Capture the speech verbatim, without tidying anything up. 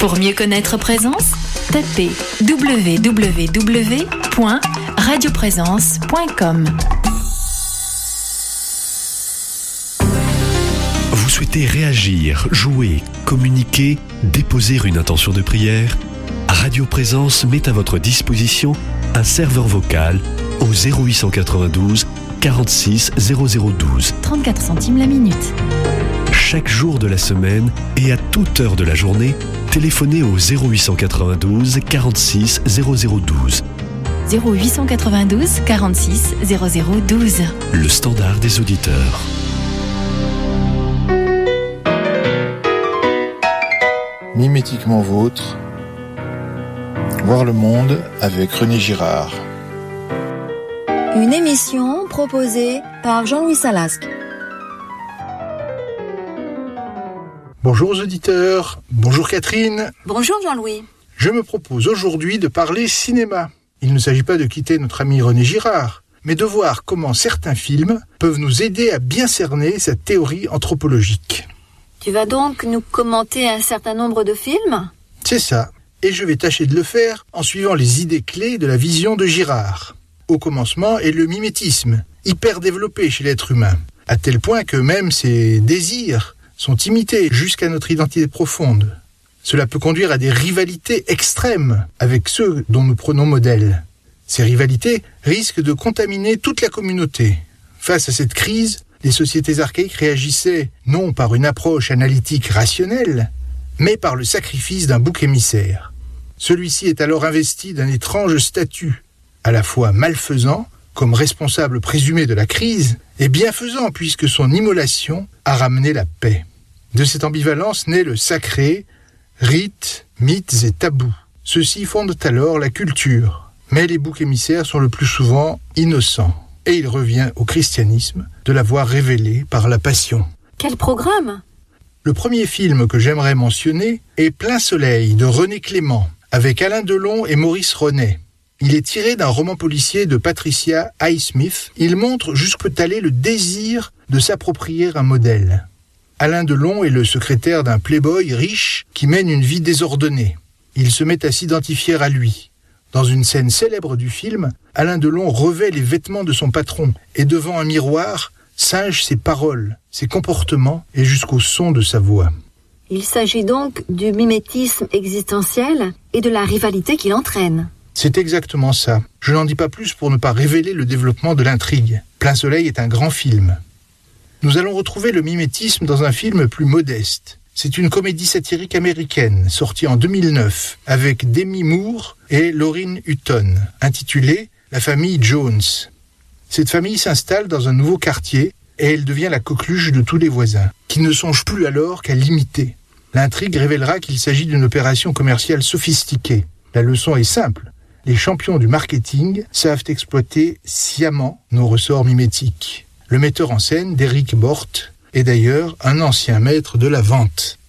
Pour mieux connaître Présence, tapez w w w point radio présence point com. Vous souhaitez réagir, jouer, communiquer, déposer une intention de prière? Radio Présence met à votre disposition un serveur vocal au zéro huit cent quatre-vingt-douze quarante-six zéro zéro douze. trente-quatre centimes la minute. Chaque jour de la semaine et à toute heure de la journée, téléphonez au zéro huit cent quatre-vingt-douze quarante-six zéro zéro douze. zéro huit cent quatre-vingt-douze quarante-six zéro zéro douze. Le standard des auditeurs. Mimétiquement vôtre. Voir le monde avec René Girard. Une émission proposée par Jean-Louis Salasque. Bonjour aux auditeurs, bonjour Catherine. Bonjour Jean-Louis. Je me propose aujourd'hui de parler cinéma. Il ne s'agit pas de quitter notre ami René Girard, mais de voir comment certains films peuvent nous aider à bien cerner sa théorie anthropologique. Tu vas donc nous commenter un certain nombre de films ? C'est ça, et je vais tâcher de le faire en suivant les idées clés de la vision de Girard. Au commencement est le mimétisme, hyper développé chez l'être humain, à tel point que même ses désirs sont imités jusqu'à notre identité profonde. Cela peut conduire à des rivalités extrêmes avec ceux dont nous prenons modèle. Ces rivalités risquent de contaminer toute la communauté. Face à cette crise, les sociétés archaïques réagissaient non par une approche analytique rationnelle, mais par le sacrifice d'un bouc émissaire. Celui-ci est alors investi d'un étrange statut, à la fois malfaisant, comme responsable présumé de la crise, et bienfaisant puisque son immolation a ramené la paix. De cette ambivalence naît le sacré, rites, mythes et tabous. Ceux-ci fondent alors la culture, mais les boucs émissaires sont le plus souvent innocents, et il revient au christianisme de l'avoir révélé par la passion. Quel programme ? Le premier film que j'aimerais mentionner est Plein Soleil de René Clément, avec Alain Delon et Maurice Ronet. Il est tiré d'un roman policier de Patricia Highsmith. Il montre jusqu'où peut aller le désir de s'approprier un modèle. Alain Delon est le secrétaire d'un playboy riche qui mène une vie désordonnée. Il se met à s'identifier à lui. Dans une scène célèbre du film, Alain Delon revêt les vêtements de son patron et devant un miroir, singe ses paroles, ses comportements et jusqu'au son de sa voix. Il s'agit donc du mimétisme existentiel et de la rivalité qu'il entraîne. C'est exactement ça. Je n'en dis pas plus pour ne pas révéler le développement de l'intrigue. Plein Soleil est un grand film. Nous allons retrouver le mimétisme dans un film plus modeste. C'est une comédie satirique américaine, sortie en deux mille neuf, avec Demi Moore et Lauryn Hutton, intitulée « La famille Jones ». Cette famille s'installe dans un nouveau quartier et elle devient la coqueluche de tous les voisins, qui ne songent plus alors qu'à l'imiter. L'intrigue révélera qu'il s'agit d'une opération commerciale sophistiquée. La leçon est simple. Les champions du marketing savent exploiter sciemment nos ressorts mimétiques. Le metteur en scène, Derek Bort, est d'ailleurs un ancien maître de la vente.